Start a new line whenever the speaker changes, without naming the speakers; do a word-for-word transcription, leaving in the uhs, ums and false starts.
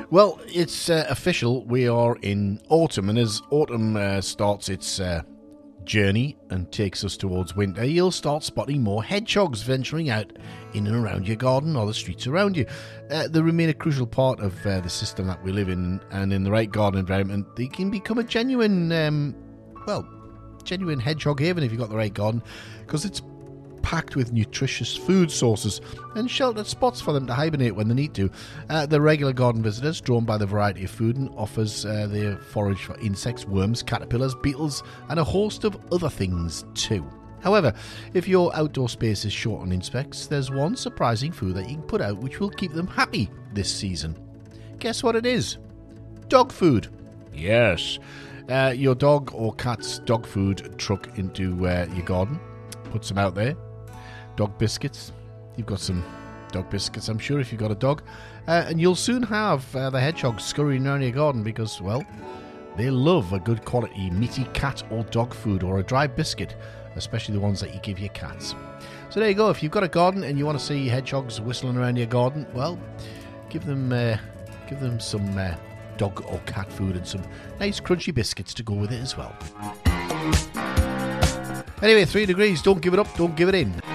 Well, it's uh, official. We are in autumn, and as autumn uh, starts its uh, journey and takes us towards winter, you'll start spotting more hedgehogs venturing out in and around your garden or the streets around you. Uh, they remain a crucial part of uh, the system that we live in, and in the right garden environment, they can become a genuine, um, well, genuine hedgehog haven if you've got the right garden, because it's packed with nutritious food sources and sheltered spots for them to hibernate when they need to. Uh, the regular garden visitors, drawn by the variety of food, and offers uh, their forage for insects, worms, caterpillars, beetles, and a host of other things too. However, if your outdoor space is short on insects, there's one surprising food that you can put out which will keep them happy this season. Guess what it is? Dog food. Yes. Uh, your dog or cat's dog food truck into uh, your garden. Put some out there. Dog biscuits. You've got some dog biscuits, I'm sure, if you've got a dog. Uh, and you'll soon have uh, the hedgehogs scurrying around your garden because, well, they love a good quality meaty cat or dog food or a dry biscuit, especially the ones that you give your cats. So there you go. If you've got a garden and you want to see hedgehogs whistling around your garden, well, give them uh, give them some uh, dog or cat food and some nice crunchy biscuits to go with it as well. Anyway, three degrees. Don't give it up. Don't give it in.